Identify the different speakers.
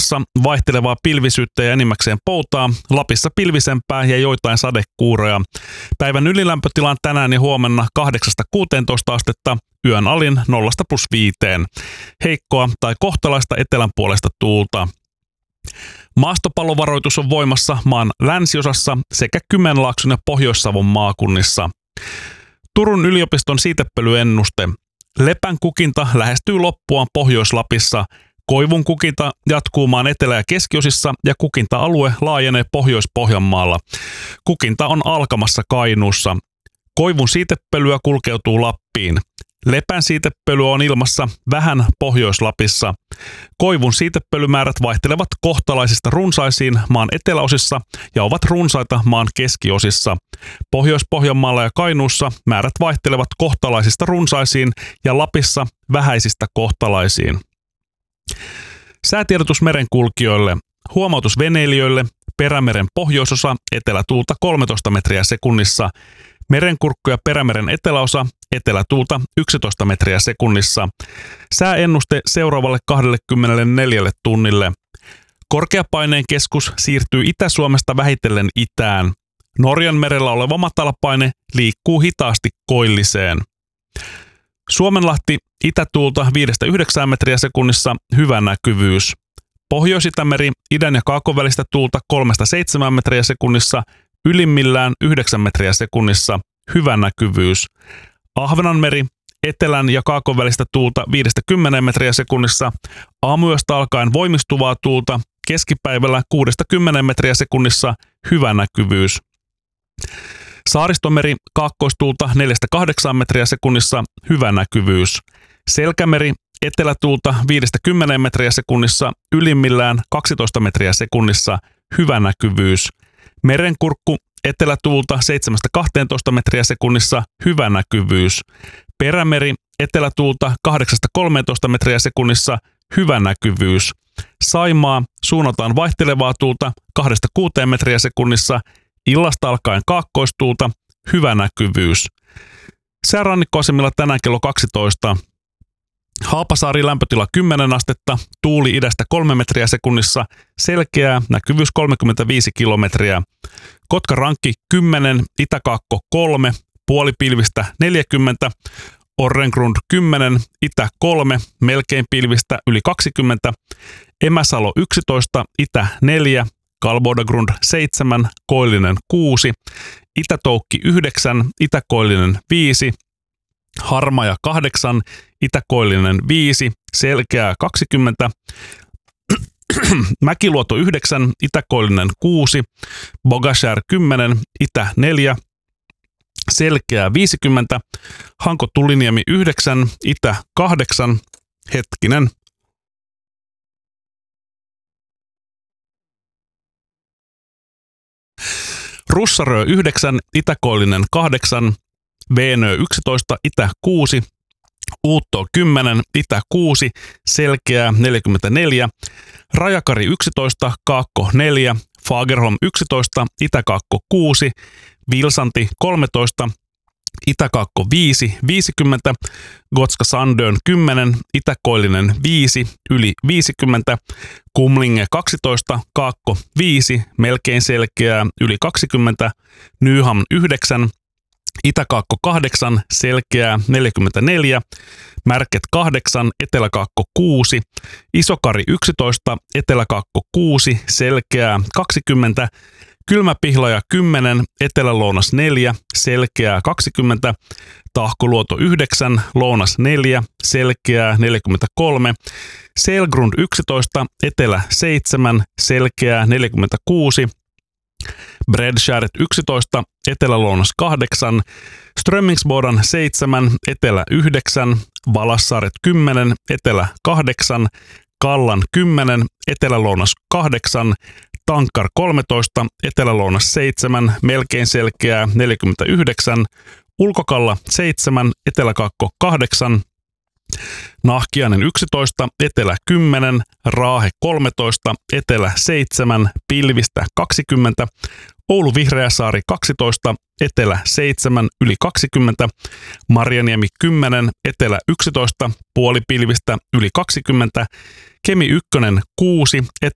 Speaker 1: Suomessa vaihtelevaa pilvisyyttä ja enimmäkseen poutaa, Lapissa pilvisempää ja joitain sadekuuroja. Päivän ylilämpötila on tänään ja huomenna 8–16 astetta, yön alin 0–5. Heikkoa tai kohtalaista etelän puolesta tuulta. Maastopallovaroitus on voimassa maan länsiosassa sekä Kymenlaakson ja Pohjois-Savon maakunnissa. Turun yliopiston siitepölyennuste. Lepän kukinta lähestyy loppuaan Pohjois-Lapissa. Koivun kukinta jatkuu maan etelä- ja keskiosissa ja kukinta-alue laajenee Pohjois-Pohjanmaalla. Kukinta on alkamassa Kainuussa. Koivun siitepölyä kulkeutuu Lappiin. Lepän siitepölyä on ilmassa vähän Pohjois-Lapissa. Koivun siitepölymäärät vaihtelevat kohtalaisista runsaisiin maan eteläosissa ja ovat runsaita maan keskiosissa. Pohjois-Pohjanmaalla ja Kainuussa määrät vaihtelevat kohtalaisista runsaisiin ja Lapissa vähäisistä kohtalaisiin. Säätiedotus merenkulkijoille. Huomautus veneilijöille. Perämeren pohjoisosa, etelätuulta 13 metriä sekunnissa. Merenkurkku ja Perämeren eteläosa, etelätuulta 11 metriä sekunnissa. Sääennuste seuraavalle 24 tunnille. Korkeapaineen keskus siirtyy Itä-Suomesta vähitellen itään. Norjan merellä oleva matalapaine liikkuu hitaasti koilliseen. Suomenlahti itätuulta 5–9 metriä sekunnissa, hyvä näkyvyys. Pohjois-Itämeri idän ja kaakon välistä tuulta 3–7 metriä sekunnissa, ylimmillään 9 metriä sekunnissa, hyvä näkyvyys. Ahvenanmeri etelän ja kaakon välistä tuulta 5–10 metriä sekunnissa, aamuyöstä alkaen voimistuvaa tuulta, keskipäivällä 6–10 metriä sekunnissa, hyvä näkyvyys. Saaristomeri kaakkoistuulta 4–8 metriä sekunnissa, hyvä näkyvyys. Selkämeri etelätuulta 5–10 metriä sekunnissa, ylimmillään 12 metriä sekunnissa, hyvä näkyvyys. Merenkurkku etelätuulta 7–12 metriä sekunnissa, hyvä näkyvyys. Perämeri etelätuulta 8–13 metriä sekunnissa, hyvä näkyvyys. Saimaa suunnataan vaihtelevaa tuulta 2–6 metriä sekunnissa, illasta alkaen kaakkoistuulta, hyvä näkyvyys. Säärannikkoasemilla tänään kello 12. Haapasaari lämpötila 10 astetta, tuuli idästä 3 metriä sekunnissa, selkeää, näkyvyys 35 kilometriä. Kotkarankki 10, Itäkaakko 3, puolipilvistä 40, Orrengrund 10, Itä 3, melkein pilvistä yli 20, Emäsalo 11, Itä 4, Kalbodagrund 7, Koillinen 6, Itätoukki 9, Itäkoillinen 5, Harmaja 8, Itäkoillinen 5, Selkeää 20, Mäkiluoto 9, Itäkoillinen 6, Bogashär 10, Itä 4, Selkeää 50, Hanko Tuliniemi 9, Itä 8, hetkinen. Russarö 9, Itäkoillinen 8, Veenö 11, Itä 6, Uutto 10, Itä 6, Selkeää 44, Rajakari 11, Kaakko 4, Fagerholm 11, Itäkaakko 6, Vilsanti 13, Itäkaakko 5, 50, Gotska Sandön 10, Itäkoillinen 5, yli 50, Kumlinge 12, Kaakko 5, melkein selkeää, yli 20, Nyham 9, Itäkaakko 8, selkeää 44, Märket 8, Eteläkaakko 6, Isokari 11, Eteläkaakko 6, selkeää 20, Kylmäpihlaja 10, Etelä-Lounas 4, selkeää 20, Tahkoluoto 9, Lounas 4, selkeää 43, Selgrund 11, Etelä 7, selkeää 46, Bredskäret 11, Etelä-Lounas 8, Strömmingsbodan 7, Etelä 9, Valassaaret 10, Etelä 8, Kallan 10, Etelä-Lounas 8, Tankkar 13, Etelä-Lounas 7, melkein selkeää 49, Ulkokalla 7, Eteläkaakko 8, Nahkiainen 11, Etelä 10, Raahe 13, Etelä 7, pilvistä 20, Oulu Vihreäsaari 12, Etelä 7, yli 20, Marjaniemi 10, Etelä 11, puolipilvistä yli 20, Kemi 1, 6,